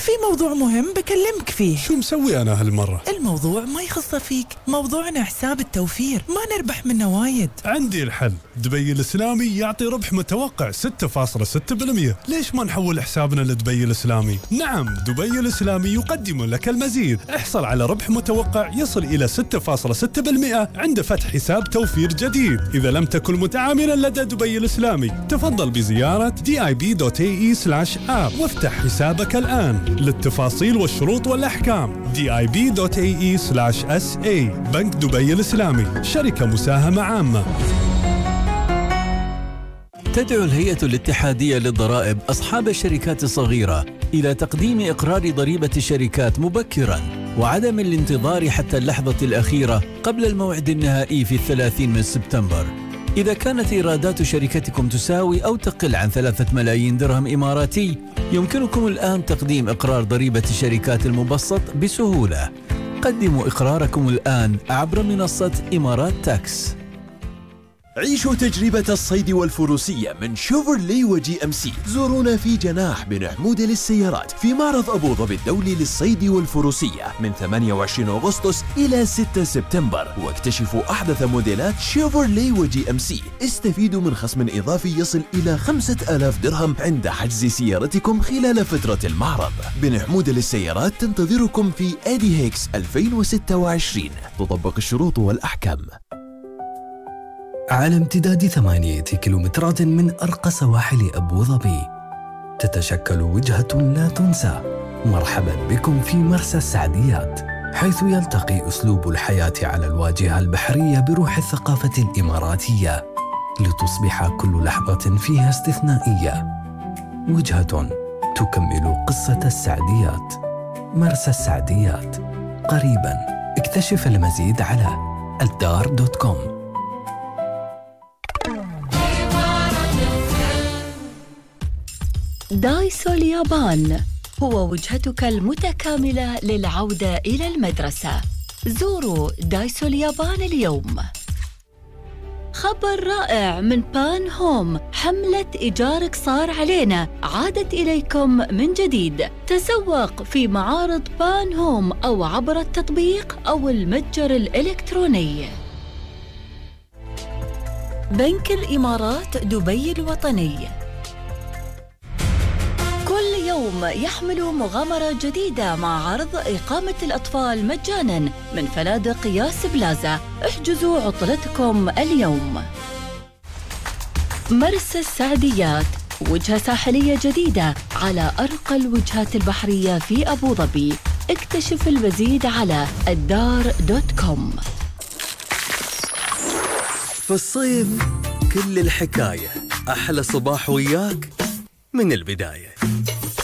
في موضوع مهم بكلمك فيه. شو مسوي أنا هالمرة؟ الموضوع ما يخص فيك، موضوعنا حساب التوفير، ما نربح منه وايد. عندي الحل، دبي الإسلامي يعطي ربح متوقع 6.6%. ليش ما نحول حسابنا لدبي الإسلامي؟ نعم، دبي الإسلامي يقدم لك المزيد. احصل على ربح متوقع يصل إلى 6.6% عند فتح حساب توفير جديد. إذا لم تكن متعاملا لدى دبي الإسلامي، تفضل بزيارة dib.ae/app وافتح حسابك الآن. للتفاصيل والشروط والأحكام dib.ae/sa. بنك دبي الإسلامي، شركة مساهمة عامة. تدعو الهيئة الاتحادية للضرائب أصحاب الشركات الصغيرة إلى تقديم إقرار ضريبة الشركات مبكراً وعدم الانتظار حتى اللحظة الأخيرة قبل الموعد النهائي في 30 من سبتمبر. إذا كانت إيرادات شركتكم تساوي أو تقل عن 3 ملايين درهم إماراتي، يمكنكم الآن تقديم إقرار ضريبة الشركات المبسط بسهولة. قدموا إقراركم الآن عبر منصة إمارات تاكس. عيشوا تجربة الصيد والفروسية من شيفروليه وجي ام سي. زورونا في جناح بن حمود للسيارات في معرض أبو ظبي الدولي للصيد والفروسية من 28 أغسطس إلى 6 سبتمبر، واكتشفوا أحدث موديلات شيفروليه وجي ام سي. استفيدوا من خصم إضافي يصل إلى 5000 درهم عند حجز سيارتكم خلال فترة المعرض. بن حمود للسيارات تنتظركم في ادي هيكس 2026. تطبق الشروط والأحكام. على امتداد 8 كيلومترات من أرقى سواحل أبو ظبي تتشكل وجهة لا تنسى. مرحبا بكم في مرسى السعديات، حيث يلتقي أسلوب الحياة على الواجهة البحرية بروح الثقافة الإماراتية، لتصبح كل لحظة فيها استثنائية. وجهة تكمل قصة السعديات. مرسى السعديات قريبا. اكتشف المزيد على الدار.com. دايسو اليابان هو وجهتك المتكاملة للعودة إلى المدرسة. زوروا دايسو اليابان اليوم. خبر رائع من بان هوم، حملة إيجارك صار علينا عادت إليكم من جديد. تسوق في معارض بان هوم أو عبر التطبيق أو المتجر الإلكتروني. بنك الإمارات دبي الوطني كل يوم يحمل مغامرة جديدة مع عرض إقامة الأطفال مجاناً من فنادق ياس بلازا. احجزوا عطلتكم اليوم. مرسى السعديات، وجهة ساحلية جديدة على أرقى الوجهات البحرية في أبو ظبي. اكتشف المزيد على الدار.com. في الصيف كل الحكاية أحلى صباح وياك من البداية.